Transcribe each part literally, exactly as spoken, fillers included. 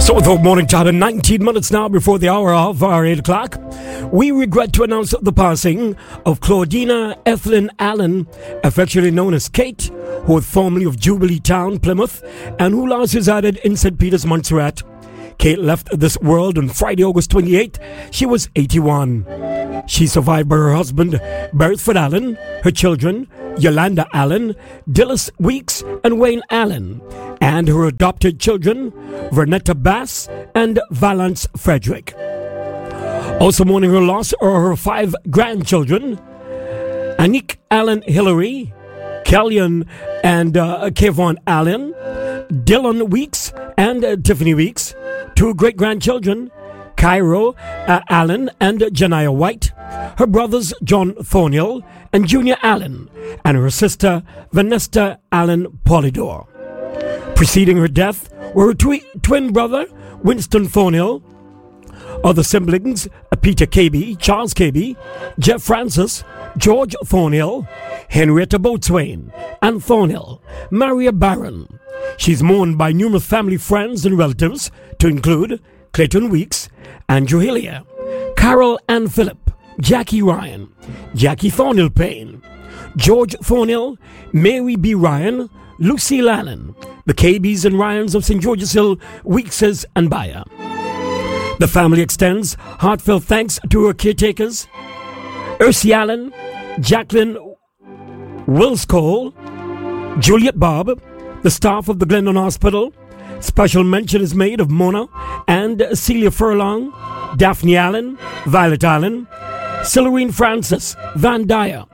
So the morning time at nineteen minutes now before the hour of our eight o'clock. We regret to announce the passing of Claudina Ethelyn Allen, affectionately known as Kate, who was formerly of Jubilee Town, Plymouth, and who last resided in Saint Peter's, Montserrat. Kate left this world on Friday, August twenty-eighth. She was eighty-one. She survived by her husband, Beresford Allen, her children, Yolanda Allen, Dillis Weeks, and Wayne Allen, and her adopted children, Vernetta Bass and Valance Frederick. Also mourning her loss are her five grandchildren, Anik Allen Hillary, Kellyan and uh, Kevon Allen, Dylan Weeks and uh, Tiffany Weeks, two great-grandchildren, Cairo uh, Allen and Janiyah White, her brothers John Thornhill and Junior Allen, and her sister Vanessa Allen Polydor. Preceding her death were her twi- twin brother Winston Thornhill, other siblings Peter Cabey, Charles Cabey, Jeff Francis, George Thornhill, Henrietta Boatswain, Anne Thornhill, Maria Barron. She's mourned by numerous family friends and relatives, to include Clayton Weeks, Andrew Hillier, Carol Ann Phillip, Jackie Ryan, Jackie Thornhill Payne, George Thornhill, Mary B. Ryan, Lucille Allen, the Cabeys and Ryans of Saint George's Hill, Weekses and Bayer. The family extends heartfelt thanks to her caretakers, Ursie Allen, Jacqueline Wills Cole, Juliet Bob, the staff of the Glendon Hospital. Special mention is made of Mona and Celia Furlong, Daphne Allen, Violet Allen, Celerine Francis, Van Dyer,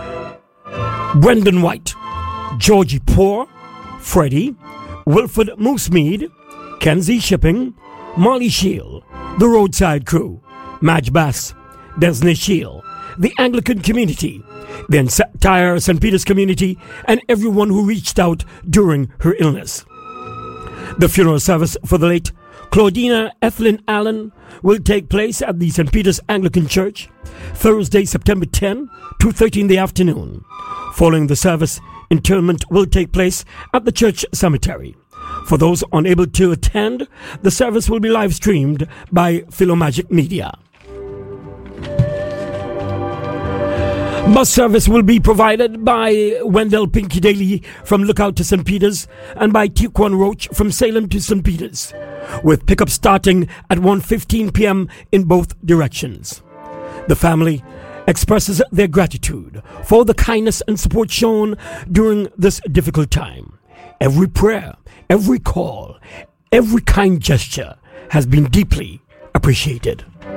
Brendan White, Georgie Poor, Freddie, Wilfred Moosemead, Kenzie Shipping, Molly Shield, the Roadside Crew, Madge Bass, Desney Shield, the Anglican community, the entire Saint Peter's community, and everyone who reached out during her illness. The funeral service for the late Claudina Ethelyn Allen will take place at the Saint Peter's Anglican Church, Thursday, September tenth, two thirty in the afternoon. Following the service, interment will take place at the church cemetery. For those unable to attend, the service will be live streamed by Philomagic Media. Bus service will be provided by Wendell Pinky Daly from Lookout to Saint Peter's and by Tiquan Roach from Salem to Saint Peter's, with pickup starting at one fifteen p.m. in both directions. The family expresses their gratitude for the kindness and support shown during this difficult time. Every prayer, every call, every kind gesture has been deeply appreciated.